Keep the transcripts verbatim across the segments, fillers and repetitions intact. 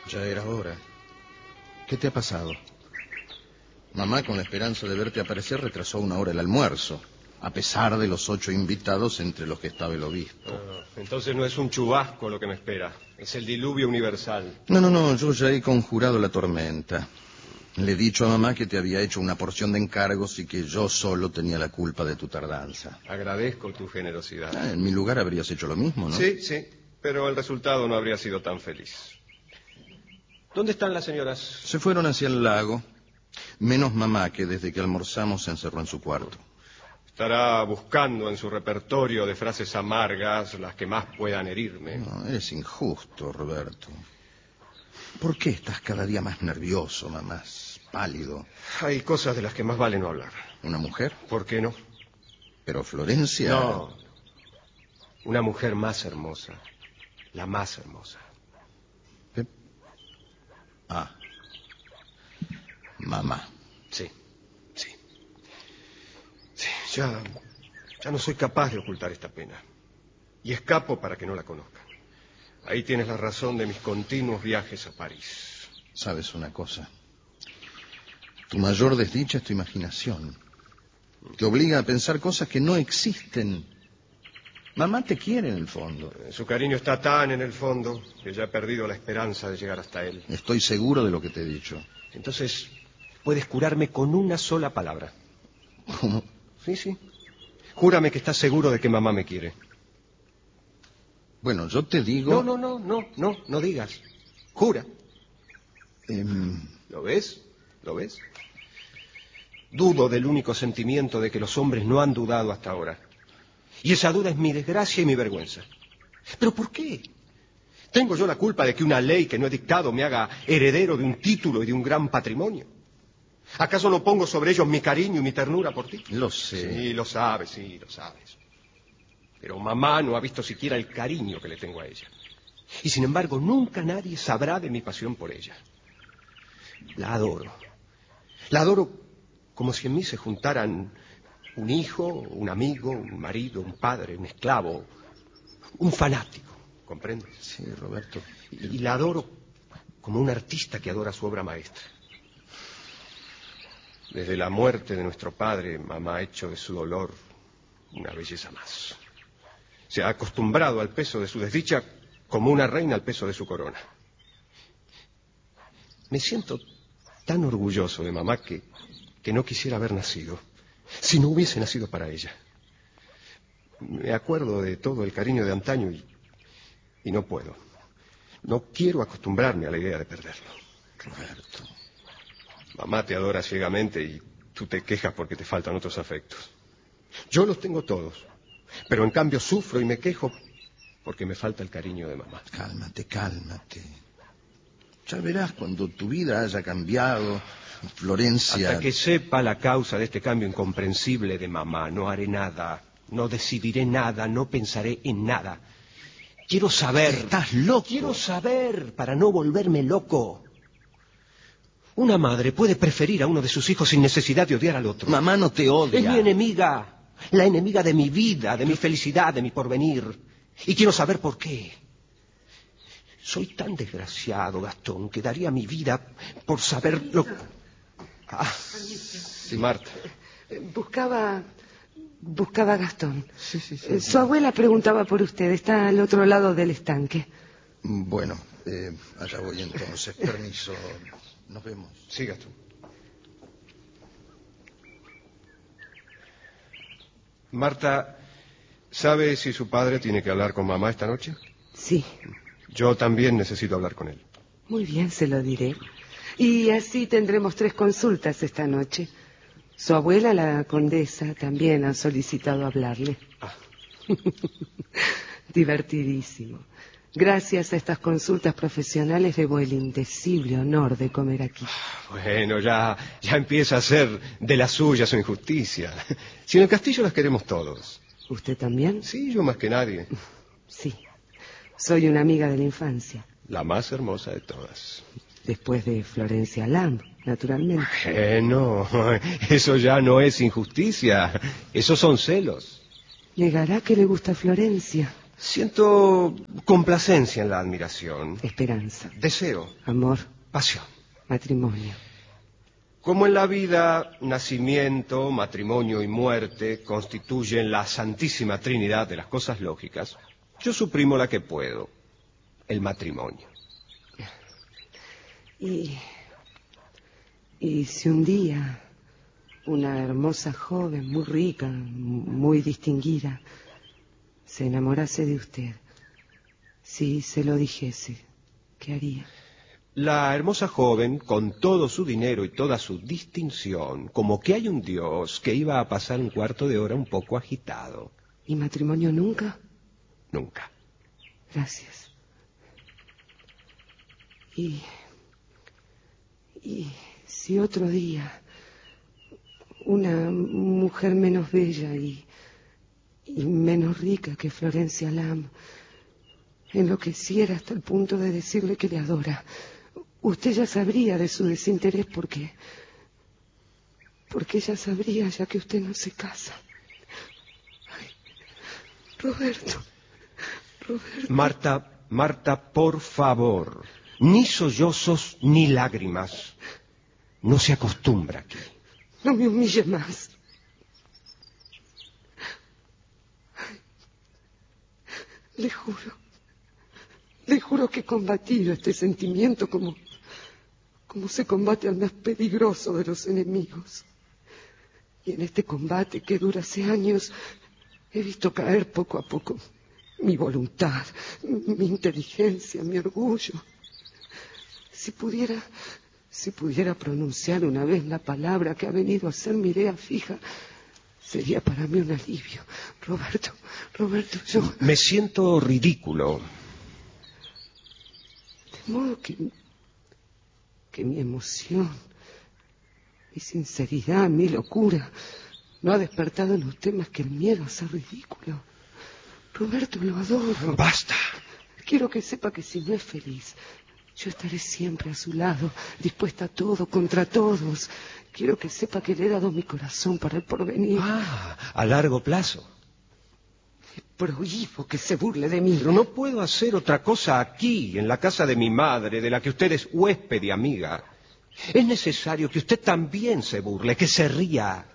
Ya era hora. ¿Qué te ha pasado? Mamá, con la esperanza de verte aparecer, retrasó una hora el almuerzo, a pesar de los ocho invitados entre los que estaba el obispo. Ah, entonces no es un chubasco lo que me espera, es el diluvio universal. No, no, no, yo ya he conjurado la tormenta. Le he dicho a mamá que te había hecho una porción de encargos y que yo solo tenía la culpa de tu tardanza. Agradezco tu generosidad. Ah, en mi lugar habrías hecho lo mismo, ¿no? Sí, sí, pero el resultado no habría sido tan feliz. ¿Dónde están las señoras? Se fueron hacia el lago. Menos mamá, que desde que almorzamos se encerró en su cuarto. Estará buscando en su repertorio de frases amargas las que más puedan herirme. No, eres injusto, Roberto. ¿Por qué estás cada día más nervioso, más pálido? Hay cosas de las que más vale no hablar. ¿Una mujer? ¿Por qué no? Pero Florencia... No. Una mujer más hermosa. La más hermosa. ¿Eh? Ah. Mamá. Sí, sí. Sí, ya, ya no soy capaz de ocultar esta pena. Y escapo para que no la conozcan. Ahí tienes la razón de mis continuos viajes a París. ¿Sabes una cosa? Tu mayor desdicha es tu imaginación. Te obliga a pensar cosas que no existen. Mamá te quiere en el fondo. Su cariño está tan en el fondo que ya he perdido la esperanza de llegar hasta él. Estoy seguro de lo que te he dicho. Entonces, puedes curarme con una sola palabra. ¿Cómo? Sí, sí. Júrame que estás seguro de que mamá me quiere. Bueno, yo te digo... No, no, no, no, no, no digas. Jura. Eh... ¿Lo ves? ¿Lo ves? Dudo del único sentimiento de que los hombres no han dudado hasta ahora. Y esa duda es mi desgracia y mi vergüenza. ¿Pero por qué? ¿Tengo yo la culpa de que una ley que no he dictado me haga heredero de un título y de un gran patrimonio? ¿Acaso no pongo sobre ellos mi cariño y mi ternura por ti? Lo sé. Sí, lo sabes, sí, lo sabes. Pero mamá no ha visto siquiera el cariño que le tengo a ella. Y sin embargo, nunca nadie sabrá de mi pasión por ella. La adoro. La adoro como si en mí se juntaran un hijo, un amigo, un marido, un padre, un esclavo, un fanático. ¿Comprendes? Sí, Roberto. Y la adoro como un artista que adora su obra maestra. Desde la muerte de nuestro padre, mamá ha hecho de su dolor una belleza más. Se ha acostumbrado al peso de su desdicha como una reina al peso de su corona. Me siento tan orgulloso de mamá que, que no quisiera haber nacido, si no hubiese nacido para ella. Me acuerdo de todo el cariño de antaño y, y no puedo. No quiero acostumbrarme a la idea de perderlo. Roberto. Mamá te adora ciegamente y tú te quejas porque te faltan otros afectos. Yo los tengo todos, pero en cambio sufro y me quejo porque me falta el cariño de mamá. Cálmate, cálmate. Ya verás cuando tu vida haya cambiado, Florencia... Hasta que sepa la causa de este cambio incomprensible de mamá, no haré nada, no decidiré nada, no pensaré en nada. Quiero saber... Estás loco. Quiero saber para no volverme loco. Una madre puede preferir a uno de sus hijos sin necesidad de odiar al otro. Mamá no te odia. Es mi enemiga, la enemiga de mi vida, de mi felicidad, de mi porvenir. Y quiero saber por qué. Soy tan desgraciado, Gastón, que daría mi vida por saber lo... Ah, sí, Marta. Buscaba... Buscaba a Gastón. Sí, sí, sí. Su abuela preguntaba por usted. Está al otro lado del estanque. Bueno, eh, allá voy entonces. Permiso. Nos vemos. Sí, Gastón. Marta, ¿sabe si su padre tiene que hablar con mamá esta noche? Sí. Yo también necesito hablar con él. Muy bien, se lo diré. Y así tendremos tres consultas esta noche. Su abuela, la condesa, también ha solicitado hablarle. Ah. Divertidísimo. Gracias a estas consultas profesionales debo el indecible honor de comer aquí. Bueno, ya, ya empieza a ser de la suya su injusticia. Si en el castillo las queremos todos. ¿Usted también? Sí, yo más que nadie. Sí. Soy una amiga de la infancia. La más hermosa de todas. Después de Florencia Lamb, naturalmente. Eh, no, eso ya no es injusticia. Esos son celos. ¿Negará que le gusta Florencia? Siento complacencia en la admiración. Esperanza. Deseo. Amor. Pasión. Matrimonio. Como en la vida, nacimiento, matrimonio y muerte constituyen la santísima trinidad de las cosas lógicas, yo suprimo la que puedo, el matrimonio. Y, y si un día una hermosa joven, muy rica, muy distinguida, se enamorase de usted, si se lo dijese, ¿qué haría? La hermosa joven, con todo su dinero y toda su distinción, como que hay un Dios que iba a pasar un cuarto de hora un poco agitado. ¿Y matrimonio nunca? Nunca. Gracias. Y... y si otro día una mujer menos bella y, y menos rica que Florencia Lam enloqueciera hasta el punto de decirle que le adora, usted ya sabría de su desinterés porque... porque ella sabría ya que usted no se casa. Ay, Roberto, Roberto... Marta, Marta, por favor, ni sollozos ni lágrimas. No se acostumbra aquí. No me humille más. Ay, le juro, le juro que he combatido este sentimiento como... como se combate al más peligroso de los enemigos. Y en este combate que dura hace años, he visto caer poco a poco mi voluntad, mi inteligencia, mi orgullo. Si pudiera, si pudiera pronunciar una vez la palabra que ha venido a ser mi idea fija, sería para mí un alivio. Roberto, Roberto, yo... Me siento ridículo. De modo que... que mi emoción, mi sinceridad, mi locura, no ha despertado en usted más que el miedo a ser ridículo. Roberto, lo adoro. Basta. Quiero que sepa que si no es feliz, yo estaré siempre a su lado, dispuesta a todo, contra todos. Quiero que sepa que le he dado mi corazón para el porvenir. Ah, a largo plazo. Prohíbo que se burle de mí. Pero no puedo hacer otra cosa aquí, en la casa de mi madre, de la que usted es huésped y amiga. Es necesario que usted también se burle, que se ría.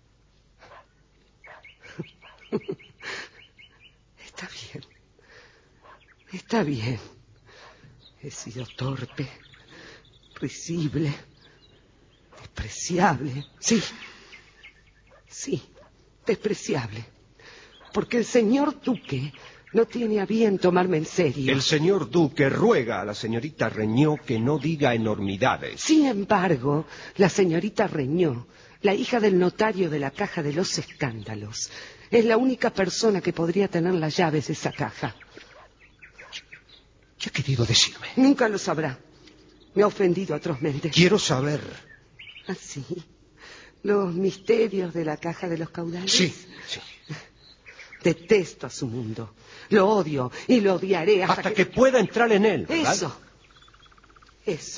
Está bien. Está bien. He sido torpe, risible, despreciable. Sí, sí, despreciable. Porque el señor Duque no tiene a bien tomarme en serio. El señor Duque ruega a la señorita Reñó que no diga enormidades. Sin embargo, la señorita Reñó, la hija del notario de la Caja de los Escándalos, es la única persona que podría tener las llaves de esa caja. ¿Qué ha querido decirme? Nunca lo sabrá. Me ha ofendido atrozmente. Quiero saber. ¿Ah, sí? ¿Los misterios de la Caja de los Caudales? Sí, sí. Detesto a su mundo. Lo odio y lo odiaré hasta, hasta que... que pueda entrar en él, ¿verdad? Eso. Eso.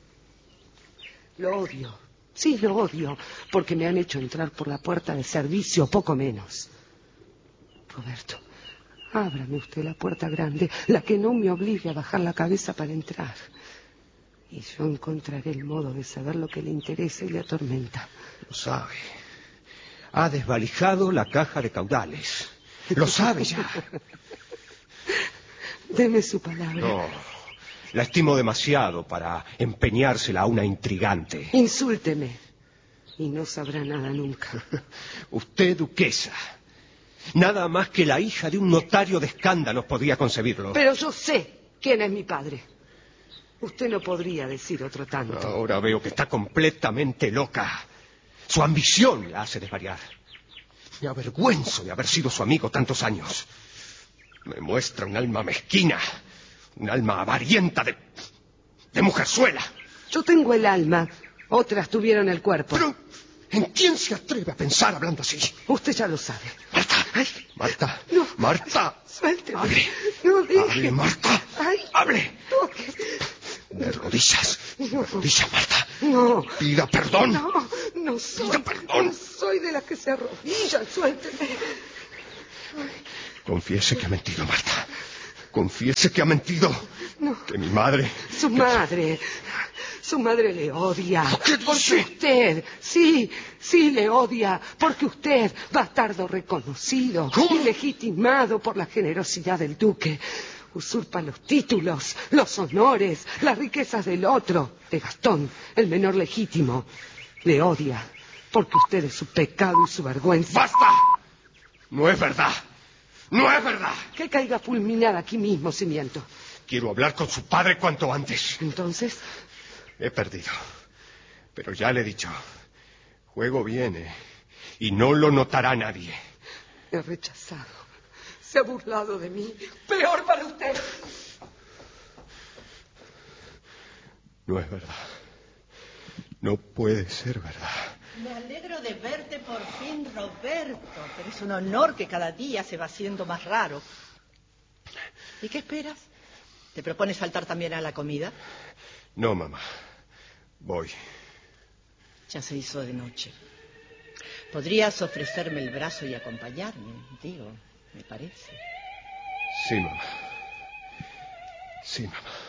Lo odio. Sí, lo odio. Porque me han hecho entrar por la puerta de servicio, poco menos. Roberto, ábrame usted la puerta grande, la que no me obligue a bajar la cabeza para entrar. Y yo encontraré el modo de saber lo que le interesa y le atormenta. Lo sabe. Ha desvalijado la caja de caudales. Lo sabe ya. Deme su palabra. No, la estimo demasiado para empeñársela a una intrigante. Insúlteme. Y no sabrá nada nunca. Usted, duquesa. Nada más que la hija de un notario de escándalos podría concebirlo. Pero yo sé quién es mi padre. Usted no podría decir otro tanto. Ahora veo que está completamente loca. Su ambición la hace desvariar. Me avergüenzo de haber sido su amigo tantos años. Me muestra un alma mezquina, un alma avarienta de, de mujerzuela. Yo tengo el alma, otras tuvieron el cuerpo. Pero, ¿en quién se atreve a pensar hablando así? Usted ya lo sabe. Marta, Ay, Marta, no, Marta. Suélteme. Hable. No deje. Hable, Marta. Ay, hable. No. De rodillas. No. De rodillas, Marta. No. Pida perdón. No, no soy. Pida perdón. No soy de las que se arrodillan. Suélteme. Con Confiese que ha mentido, Marta. Confiese que ha mentido. No. Que mi madre... Su que... madre... Su madre le odia. ¿Qué dice? Porque usted, sí, sí le odia. Porque usted, bastardo reconocido, ¿Cómo? y legitimado por la generosidad del duque, usurpa los títulos, los honores, las riquezas del otro, de Gastón, el menor legítimo. Le odia. Porque usted es su pecado y su vergüenza. ¡Basta! No es verdad. No es verdad. Que caiga fulminada aquí mismo, si miento. Quiero hablar con su padre cuanto antes. Entonces... He perdido. Pero ya le he dicho. Juego viene. Y no lo notará nadie. Me ha rechazado. Se ha burlado de mí. Peor para usted. No es verdad. No puede ser verdad. Me alegro de verte por fin, Roberto. Pero es un honor que cada día se va haciendo más raro. ¿Y qué esperas? ¿Te propones faltar también a la comida? No, mamá. Voy. Ya se hizo de noche. Podrías ofrecerme el brazo y acompañarme, digo, me parece. Sí, mamá. Sí, mamá.